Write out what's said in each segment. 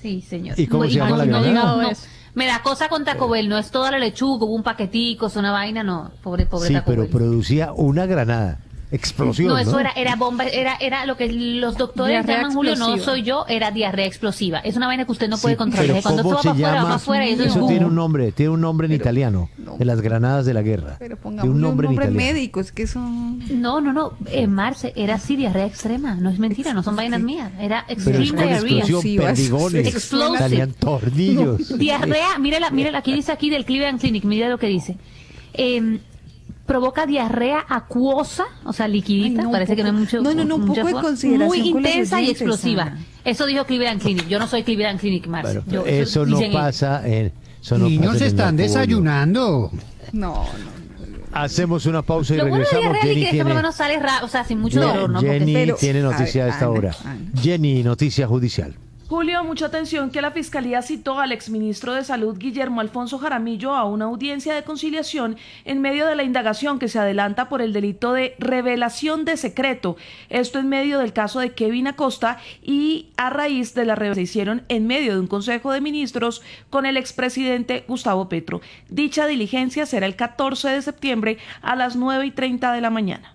Sí, señor. ¿Y cómo se llama la no, granada? no, me da cosa con Taco Bell, no es toda la lechuga, hubo un paquetico, es una vaina, no, pobre Sí, Taco pero Bell. producía una granada. Explosión, No, ¿no? eso era bomba, era lo que los doctores Diarrea llaman, Julio, no explosiva. soy yo, era diarrea explosiva. Es una vaina que usted no Sí, puede controlar. pero Cuando ¿cómo esto va se para afuera, va llama? para afuera y eso es Eso tiene un boom. nombre, en italiano, no. de las granadas de la guerra. Pero De pongamos un nombre en italiano. médico, es que eso... No, Marce, era así diarrea extrema, no es mentira, no son vainas mías, era Pero es extreme con diarrea. explosión, perdigones, Explosive. salían tornillos. Diarrea, mírala, aquí dice aquí del Cleveland Clinic, mira lo que dice. Provoca diarrea acuosa, o sea, liquidita, Ay, no, parece que no hay mucho. un mucha poco de forma, consideración muy con los intensa y oyentes, explosiva. Ana. Eso dijo Cleveland Clinic. Yo no soy Cleveland Clinic, Marce. Bueno, Yo- eso no dicen ellos. pasa en... Eso no Niños pasa en el están narcobollo. desayunando. No. Hacemos una pausa y Lo bueno de regresamos. diarrea Jenny es que por lo tiene, menos sale o sea, sin mucho dolor, ¿no? Porque Jenny Pero- tiene noticia a esta Ana, hora. Ana. Jenny, noticia judicial. Julio, mucha atención que la Fiscalía citó al exministro de Salud Guillermo Alfonso Jaramillo a una audiencia de conciliación en medio de la indagación que se adelanta por el delito de revelación de secreto. Esto en medio del caso de Kevin Acosta y a raíz de la revelación que se hicieron en medio de un Consejo de Ministros con el expresidente Gustavo Petro. Dicha diligencia será el 14 de septiembre a las 9:30 de la mañana.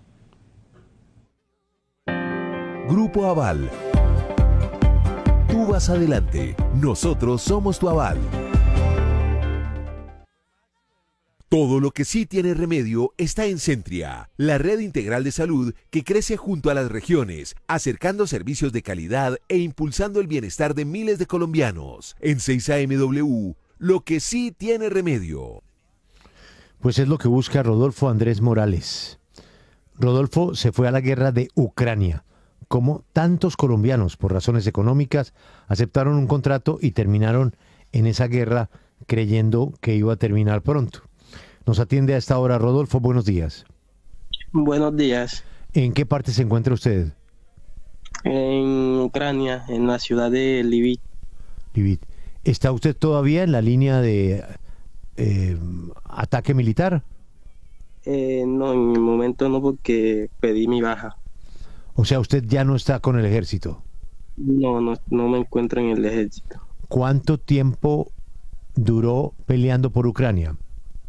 Grupo Aval. Tú vas adelante, nosotros somos tu aval. Todo lo que sí tiene remedio está en Centria, la red integral de salud que crece junto a las regiones, acercando servicios de calidad e impulsando el bienestar de miles de colombianos. En 6AMW, lo que sí tiene remedio. Pues es lo que busca Rodolfo Andrés Morales. Rodolfo se fue a la guerra de Ucrania. Como tantos colombianos, por razones económicas, aceptaron un contrato y terminaron en esa guerra creyendo que iba a terminar pronto. Nos atiende a esta hora Rodolfo, buenos días. Buenos días. ¿En qué parte se encuentra usted? En Ucrania, en la ciudad de Lviv. Lviv. ¿Está usted todavía en la línea de ataque militar? No, en el momento no, porque pedí mi baja. O sea, usted ya no está con el ejército. No me encuentro en el ejército. ¿Cuánto tiempo duró peleando por Ucrania?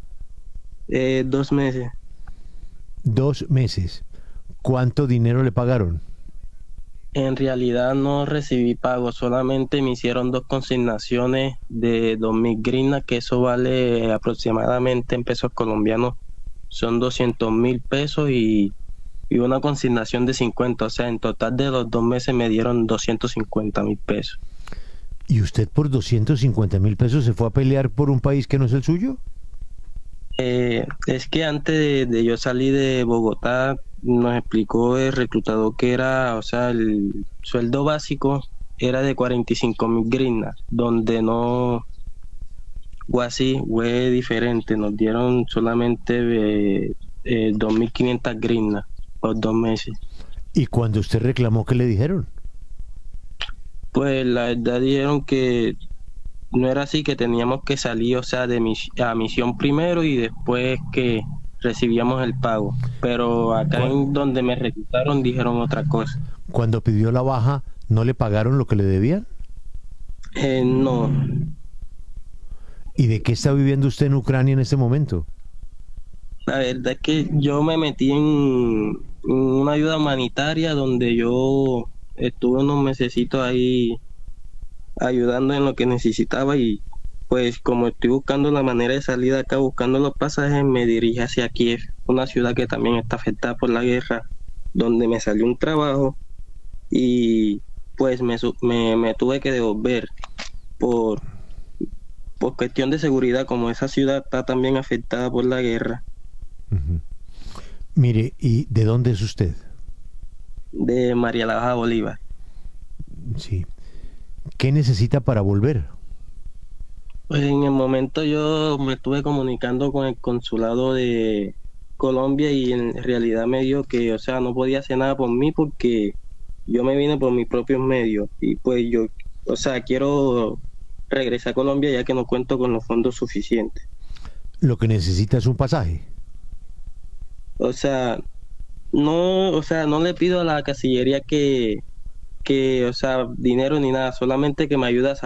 2 meses. 2 meses. ¿Cuánto dinero le pagaron? En realidad no recibí pago, solamente me hicieron 2 consignaciones de 2.000 grinas, que eso vale aproximadamente en pesos colombianos, son 200.000 pesos y una consignación de 50, o sea, en total de los 2 meses me dieron 250.000 pesos. ¿Y usted por 250.000 pesos se fue a pelear por un país que no es el suyo? Es que antes de yo salir de Bogotá, nos explicó el reclutador que era, o sea, el sueldo básico era de 45.000 grinas, donde no, o así, fue diferente, nos dieron solamente 2.500 grinas por 2 meses. ¿Y cuando usted reclamó, qué le dijeron? Pues la verdad dijeron que no era así, que teníamos que salir, o sea, a misión primero y después que recibíamos el pago. Pero acá en donde me reclutaron dijeron otra cosa. Cuando pidió la baja, ¿no le pagaron lo que le debían? No. ¿Y de qué está viviendo usted en Ucrania en este momento? La verdad es que yo me metí en una ayuda humanitaria donde yo estuve unos mesecitos ahí ayudando en lo que necesitaba y pues como estoy buscando la manera de salir de acá, buscando los pasajes, me dirigí hacia Kiev, una ciudad que también está afectada por la guerra, donde me salió un trabajo y pues me tuve que devolver por cuestión de seguridad, como esa ciudad está también afectada por la guerra. Uh-huh. Mire, ¿y de dónde es usted? De María la Baja Bolívar. Sí. ¿Qué necesita para volver? Pues en el momento yo me estuve comunicando con el consulado de Colombia y en realidad me dijo que, o sea, no podía hacer nada por mí porque yo me vine por mis propios medios y pues yo, o sea, quiero regresar a Colombia ya que no cuento con los fondos suficientes. Lo que necesita es un pasaje. O sea, no le pido a la Cancillería que, o sea, dinero ni nada, solamente que me ayude a